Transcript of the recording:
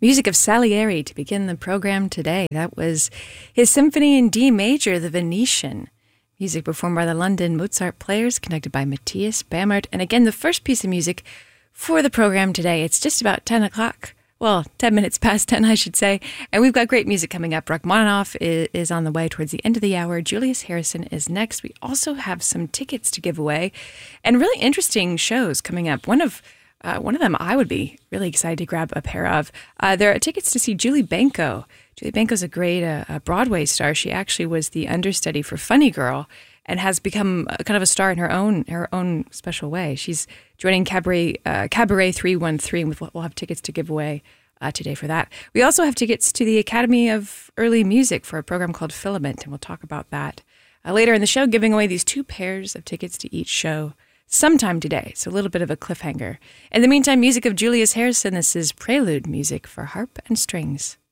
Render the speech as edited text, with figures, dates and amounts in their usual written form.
Music of Salieri to begin the program today. That was his Symphony in D Major, The Venetian. Music performed by the London Mozart Players, conducted by Matthias Bamert. And again, the first piece of music for the program today. It's just about 10 o'clock. Well, 10 minutes past 10, I should say. And we've got great music coming up. Rachmaninoff is on the way towards the end of the hour. Julius Harrison is next. We also have some tickets to give away and really interesting shows coming up. One of them I would be really excited to grab a pair of. There are tickets to see Julie Benko. Julie Benko's a great Broadway star. She actually was the understudy for Funny Girl and has become kind of a star in her own special way. She's joining Cabaret 313, and we'll have tickets to give away today for that. We also have tickets to the Academy of Early Music for a program called Filament, and we'll talk about that later in the show, giving away these 2 pairs of tickets to each show sometime today, so a little bit of a cliffhanger. In the meantime, music of Julius Harrison. This is Prelude music for harp and strings.